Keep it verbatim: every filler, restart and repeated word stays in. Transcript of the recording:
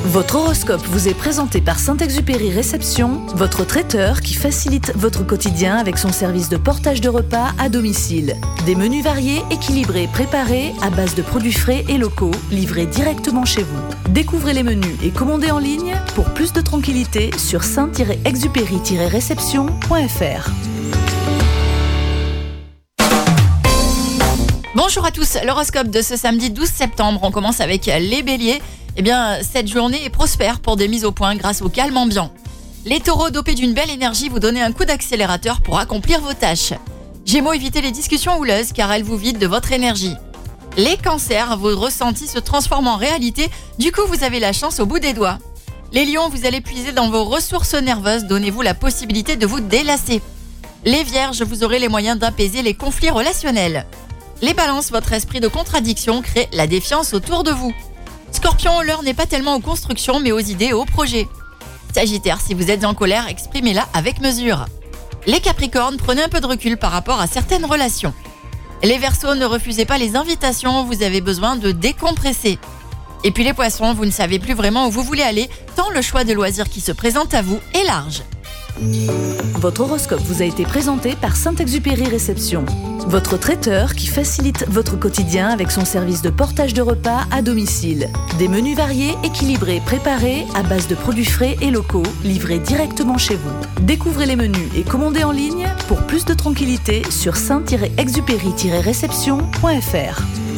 Votre horoscope vous est présenté par Saint-Exupéry Réception, votre traiteur qui facilite votre quotidien avec son service de portage de repas à domicile. Des menus variés, équilibrés, préparés à base de produits frais et locaux, livrés directement chez vous. Découvrez les menus et commandez en ligne pour plus de tranquillité sur saint exupéry réception point f r. Bonjour à tous, l'horoscope de ce samedi douze septembre, on commence avec les béliers. Eh bien, cette journée est prospère pour des mises au point grâce au calme ambiant. Les taureaux, dopés d'une belle énergie, vous donnez un coup d'accélérateur pour accomplir vos tâches. Gémeaux, évitez les discussions houleuses car elles vous vident de votre énergie. Les cancers, vos ressentis se transforment en réalité, du coup vous avez la chance au bout des doigts. Les lions, vous allez puiser dans vos ressources nerveuses, donnez-vous la possibilité de vous délasser. Les vierges, vous aurez les moyens d'apaiser les conflits relationnels. Les balances, votre esprit de contradiction crée la défiance autour de vous. Scorpion, l'heure n'est pas tellement aux constructions mais aux idées et aux projets. Sagittaire, si vous êtes en colère, exprimez-la avec mesure. Les capricornes, prenez un peu de recul par rapport à certaines relations. Les verseaux, ne refusez pas les invitations, vous avez besoin de décompresser. Et puis les poissons, vous ne savez plus vraiment où vous voulez aller, tant le choix de loisirs qui se présente à vous est large. Votre horoscope vous a été présenté par Saint-Exupéry Réception, votre traiteur qui facilite votre quotidien avec son service de portage de repas à domicile. Des menus variés, équilibrés, préparés à base de produits frais et locaux, livrés directement chez vous. Découvrez les menus et commandez en ligne pour plus de tranquillité sur saint exupéry réception point f r.